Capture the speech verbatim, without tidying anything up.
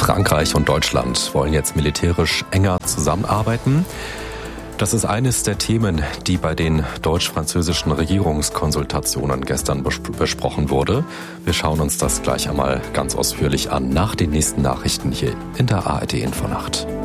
Frankreich und Deutschland wollen jetzt militärisch enger zusammenarbeiten. Das ist eines der Themen, die bei den deutsch-französischen Regierungskonsultationen gestern bes- besprochen wurde. Wir schauen uns das gleich einmal ganz ausführlich an nach den nächsten Nachrichten hier in der A R D Infonacht.